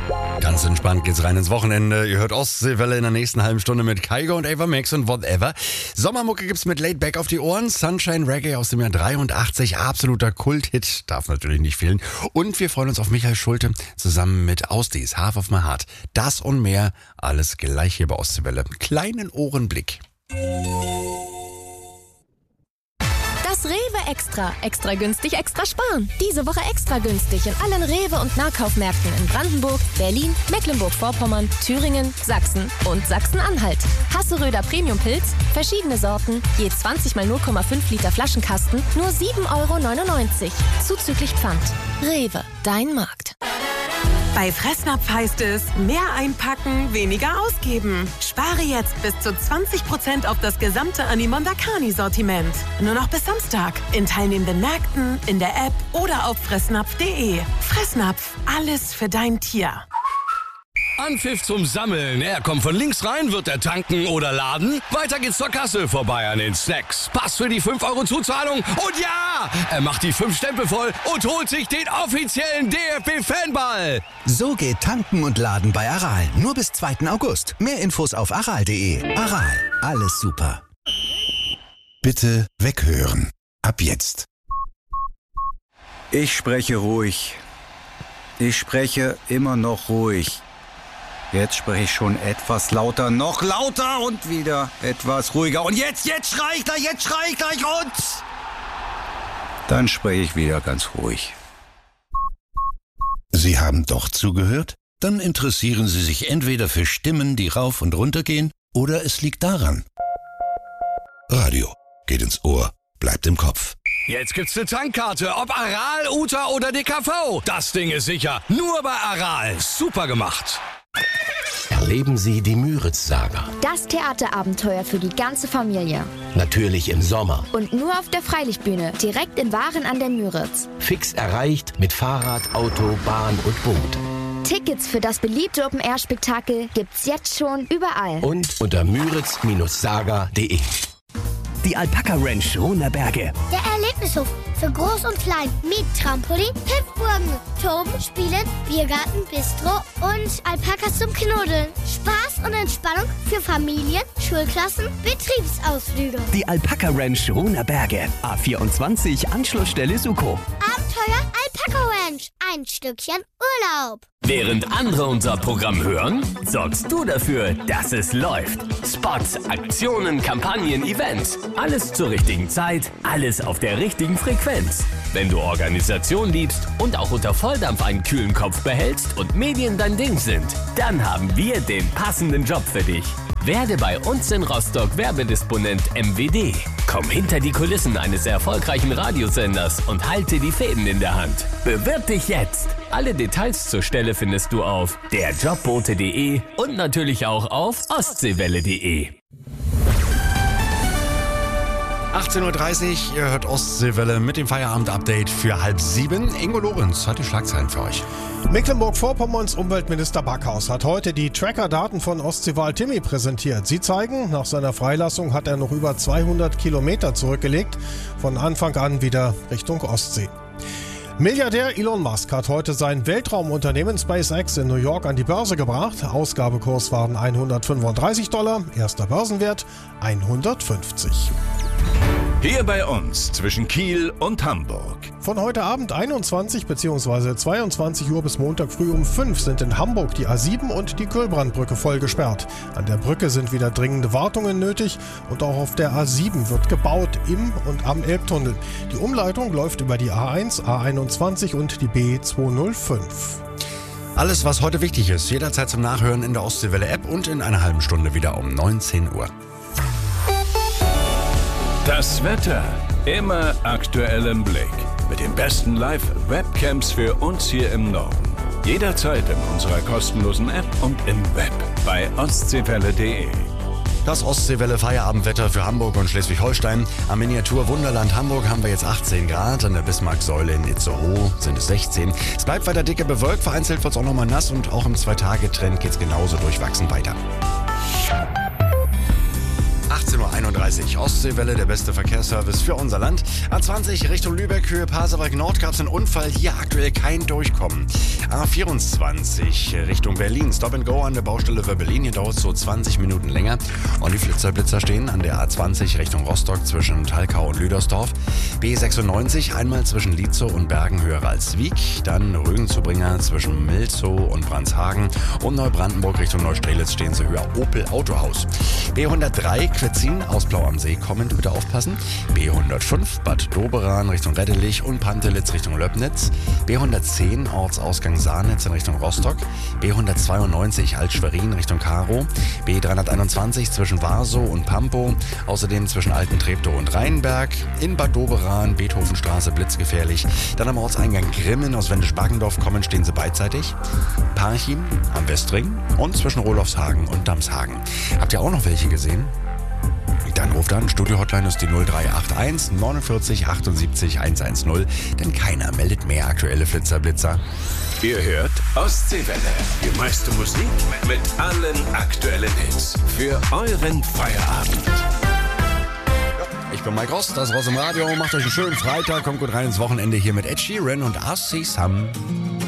Ganz entspannt geht's rein ins Wochenende. Ihr hört Ostseewelle in der nächsten halben Stunde mit Kygo und Ava Max und whatever. Sommermucke gibt's mit Laid Back auf die Ohren. Sunshine Reggae aus dem Jahr 83, absoluter Kulthit, darf natürlich nicht fehlen. Und wir freuen uns auf Michael Schulte zusammen mit Ausdies, Half of My Heart. Das und mehr, alles gleich hier bei Ostseewelle. Kleinen Ohrenblick. Das Rewe Extra. Extra günstig, extra sparen. Diese Woche extra günstig in allen Rewe- und Nahkaufmärkten in Brandenburg, Berlin, Mecklenburg-Vorpommern, Thüringen, Sachsen und Sachsen-Anhalt. Hasseröder Premium-Pilz, verschiedene Sorten, je 20 mal 0,5 Liter Flaschenkasten, nur 7,99 €. Zuzüglich Pfand. Rewe, dein Markt. Bei Fressnapf heißt es, mehr einpacken, weniger ausgeben. Spare jetzt bis zu 20% auf das gesamte Animondakani-Sortiment. Nur noch bis Samstag. In teilnehmenden Märkten, in der App oder auf fressnapf.de. Fressnapf, alles für dein Tier. Anpfiff zum Sammeln. Er kommt von links rein, wird er tanken oder laden. Weiter geht's zur Kasse, vorbei an den Snacks. Pass für die 5 € Zuzahlung. Und ja, er macht die 5 Stempel voll und holt sich den offiziellen DFB-Fanball. So geht Tanken und Laden bei Aral. Nur bis 2. August. Mehr Infos auf aral.de. Aral, alles super. Bitte weghören. Ab jetzt. Ich spreche ruhig. Ich spreche immer noch ruhig. Jetzt spreche ich schon etwas lauter, noch lauter und wieder etwas ruhiger. Und jetzt schrei ich gleich und... Dann spreche ich wieder ganz ruhig. Sie haben doch zugehört? Dann interessieren Sie sich entweder für Stimmen, die rauf und runter gehen, oder es liegt daran. Radio geht ins Ohr, bleibt im Kopf. Jetzt gibt's eine Tankkarte, ob Aral, Uta oder DKV. Das Ding ist sicher, nur bei Aral. Super gemacht. Erleben Sie die Müritz-Saga. Das Theaterabenteuer für die ganze Familie. Natürlich im Sommer. Und nur auf der Freilichtbühne, direkt in Waren an der Müritz. Fix erreicht mit Fahrrad, Auto, Bahn und Boot. Tickets für das beliebte Open-Air-Spektakel gibt's jetzt schon überall. Und unter müritz-saga.de. Die Alpaka Ranch Runerberge. Der Erlebnishof für Groß und Klein mit Trampolin, Hüpfburgen, Toben, Spielen, Biergarten, Bistro und Alpakas zum Knuddeln. Spaß und Entspannung für Familien, Schulklassen, Betriebsausflüge. Die Alpaka Ranch Runerberge. A24 Anschlussstelle Suko. Abenteuer Alpaka Ranch. Ein Stückchen Urlaub. Während andere unser Programm hören, sorgst du dafür, dass es läuft. Spots, Aktionen, Kampagnen, Events. Alles zur richtigen Zeit, alles auf der richtigen Frequenz. Wenn du Organisation liebst und auch unter Volldampf einen kühlen Kopf behältst und Medien dein Ding sind, dann haben wir den passenden Job für dich. Werde bei uns in Rostock Werbedisponent MWD. Komm hinter die Kulissen eines erfolgreichen Radiosenders und halte die Fäden in der Hand. Bewirb dich jetzt! Alle Details zur Stelle findest du auf derjobbote.de und natürlich auch auf ostseewelle.de. 18:30 Uhr, ihr hört Ostseewelle mit dem Feierabend-Update für 6:30. Ingo Lorenz hat die Schlagzeilen für euch. Mecklenburg-Vorpommerns Umweltminister Backhaus hat heute die Tracker-Daten von Ostseewaal Timmy präsentiert. Sie zeigen, nach seiner Freilassung hat er noch über 200 Kilometer zurückgelegt, von Anfang an wieder Richtung Ostsee. Milliardär Elon Musk hat heute sein Weltraumunternehmen SpaceX in New York an die Börse gebracht. Ausgabekurs waren $135, erster Börsenwert 150. Hier bei uns zwischen Kiel und Hamburg. Von heute Abend 21 bzw. 22 Uhr bis Montag früh um 5 sind in Hamburg die A7 und die Kühlbrandbrücke voll gesperrt. An der Brücke sind wieder dringende Wartungen nötig und auch auf der A7 wird gebaut im und am Elbtunnel. Die Umleitung läuft über die A1, A21 und die B205. Alles, was heute wichtig ist, jederzeit zum Nachhören in der Ostseewelle-App und in einer halben Stunde wieder um 19 Uhr. Das Wetter immer aktuell im Blick. Mit den besten Live-Webcams für uns hier im Norden. Jederzeit in unserer kostenlosen App und im Web bei ostseewelle.de. Das Ostseewelle Feierabendwetter für Hamburg und Schleswig-Holstein. Am Miniatur Wunderland Hamburg haben wir jetzt 18 Grad. An der Bismarcksäule in Itzehoe sind es 16. Es bleibt weiter dicke bewölkt. Vereinzelt wird es auch nochmal nass und auch im 2-Tage-Trend geht es genauso durchwachsen weiter. 19:31 Uhr. Ostseewelle, der beste Verkehrsservice für unser Land. A20 Richtung Lübeck, Höhe Pasewalk Nord gab es einen Unfall. Hier aktuell kein Durchkommen. A24 Richtung Berlin. Stop and Go an der Baustelle Wöbbelin. Hier dauert es so 20 Minuten länger. Und die Blitzer stehen an der A20 Richtung Rostock zwischen Thalkau und Lüdersdorf. B96 einmal zwischen Lietzow und Bergen höher als Wiek. Dann Rügenzubringer zwischen Milzow und Brandshagen. Und Neubrandenburg Richtung Neustrelitz stehen sie höher Opel Autohaus. B103 Kletzin aus Blau am See kommend, bitte aufpassen. B105 Bad Doberan Richtung Reddelich und Pantelitz Richtung Löbnitz. B110 Ortsausgang Saarnitz in Richtung Rostock. B192 Alt-Schwerin Richtung Karow. B321 zwischen Warsow und Pampow. Außerdem zwischen Alten-Treptow und Rheinberg. In Bad Doberan, Beethovenstraße blitzgefährlich. Dann am Ortseingang Grimmen aus Wendisch-Backendorf kommen, stehen sie beidseitig. Parchim am Westring und zwischen Rolofshagen und Damshagen. Habt ihr auch noch welche gesehen? Dann ruft an, Studio-Hotline ist die 0381 49 78 110, denn keiner meldet mehr aktuelle Flitzer-Blitzer. Ihr hört Ostseewelle, die meiste Musik mit allen aktuellen Hits für euren Feierabend. Ich bin Mike Rost, das ist Ross im Radio. Macht euch einen schönen Freitag, kommt gut rein ins Wochenende hier mit Ed Sheeran und Ask Sam.